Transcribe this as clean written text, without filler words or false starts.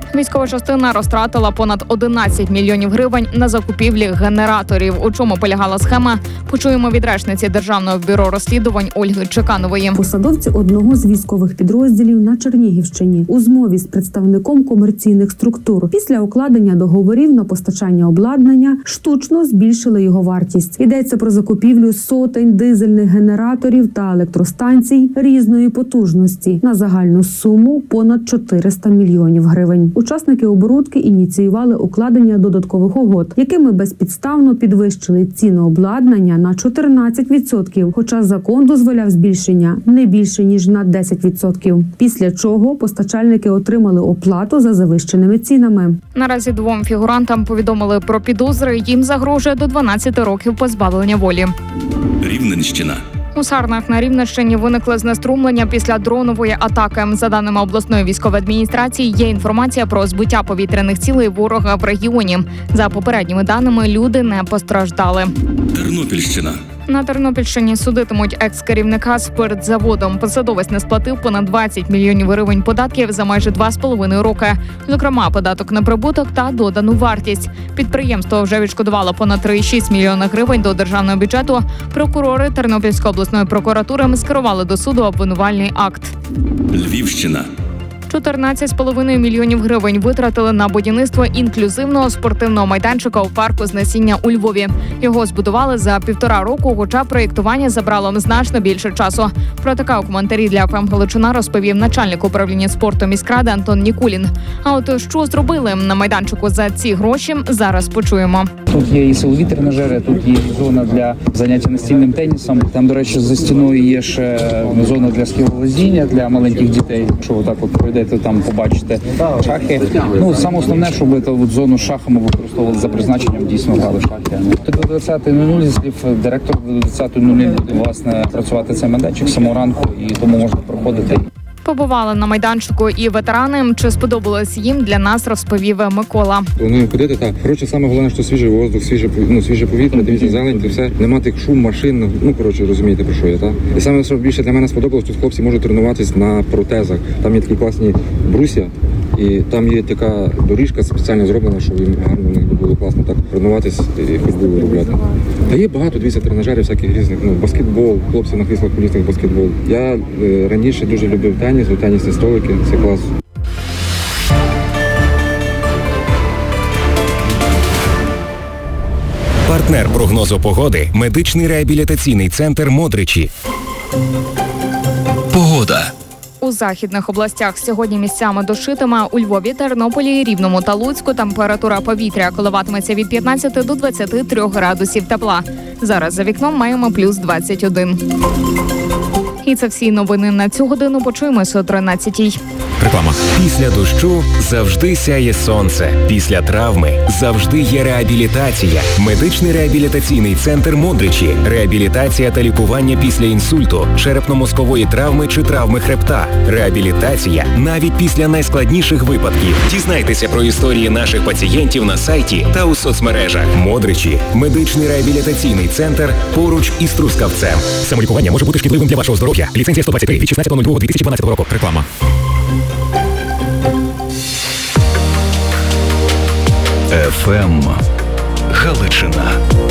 Військова частина розтратила понад 11 мільйонів гривень на закупівлі генераторів. У чому полягала схема? Почуємо від речниці Державного бюро розслідувань Ольги Чеканової. Посадовці одного з військових підрозділів на Чернігівщині у змові з представником комерційних структур після укладення договорів на постачання обладнання штучно збільшили його вартість. Йдеться про закупівлю сотень дизельних генераторів та електростанцій різної потужності на загальну суму понад 400 мільйонів гривень. Учасники оборудки ініціювали укладення додаткових угод, якими безпідставно підвищили ціну обладнання на 14%, хоча закон дозволяв збільшення не більше, ніж на 10%. Після чого постачальники отримали оплату за завищеними цінами. Наразі двом фігурантам повідомили про підозри. Їм загрожує до 12 років позбавлення волі. Рівненщина. У Сарнах на Рівненщині виникло знеструмлення після дронової атаки. За даними обласної військової адміністрації, є інформація про збиття повітряних цілей ворога в регіоні. За попередніми даними, люди не постраждали. Тернопільщина. На Тернопільщині судитимуть екс-керівника спиртзаводом. Посадовець не сплатив понад 20 мільйонів гривень податків за майже 2,5 роки. Зокрема, податок на прибуток та додану вартість. Підприємство вже відшкодувало понад 3,6 мільйона гривень до державного бюджету. Прокурори Тернопільської обласної прокуратури скерували до суду обвинувальний акт. Львівщина. 14,5 мільйонів гривень витратили на будівництво інклюзивного спортивного майданчика у парку Знесіння у Львові. Його збудували за 1,5 року, хоча проєктування забрало значно більше часу. Про таке у коментарі для ФМ Галичина розповів начальник управління спорту міськради Антон Нікулін. А от що зробили на майданчику за ці гроші, зараз почуємо. Тут є і силові тренажери, тут є зона для заняття настільним тенісом. Там, до речі, за стіною є ще зона для скелолазіння для маленьких дітей. Якщо отак от пройдете, там побачите шахи. Ну, саме основне, щоб цю зону з шахами використовували за призначенням, дійсно грали шахи. До 20.00, зі слів директора, до 20.00 буде, власне, працювати цей майданчик з самого ранку, і тому можна проходити. Побували на майданчику і ветерани. Чи сподобалось їм, для нас розповів Микола. Плануємо ходити, так. Коротше, саме головне, що свіжий воздух, свіже повітря, дивіться, зелень, це все. Нема тих шум, машин, коротше, розумієте, про що я, так? І саме, що більше для мене сподобалось, тут хлопці можуть тренуватись на протезах. Там є такі класні брусья, і там є така доріжка спеціально зроблена, щоб їм гарно, у них було класно так тренуватись і ходьбу робляти. Та є багато, дивіться, тренажерів всяких різних, баскетбол, хлопці на кріслах колісних баскетбол. Я раніше дуже любив теніс, тенісні столики, це клас. Партнер прогнозу погоди – медичний реабілітаційний центр «Модричі». Погода. У західних областях сьогодні місцями дощитиме. У Львові, Тернополі, Рівному та Луцьку температура повітря коливатиметься від 15 до 23 градусів тепла. Зараз за вікном маємо плюс 21. І це всі новини на цю годину. Почуємося о 13-й. Реклама. Після дощу завжди сяє сонце. Після травми завжди є реабілітація. Медичний реабілітаційний центр «Модричі». Реабілітація та лікування після інсульту, черепно-мозкової травми чи травми хребта. Реабілітація навіть після найскладніших випадків. Дізнайтеся про історії наших пацієнтів на сайті та у соцмережах. «Модричі» – медичний реабілітаційний центр поруч із Трускавцем. Самолікування може бути шкідливим для вашого здоров'я. Ліцензія 123 від 16.02.2012 року. Реклама. ФМ Галичина.